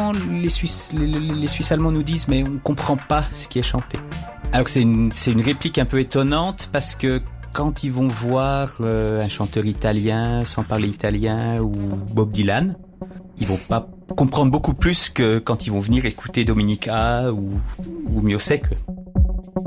souvent les Suisses allemands nous disent mais on comprend pas ce qui est chanté. Alors que c'est une réplique un peu étonnante parce que quand ils vont voir un chanteur italien sans parler italien ou Bob Dylan, ils vont pas comprendre beaucoup plus que quand ils vont venir écouter Dominica ou Mio Secco.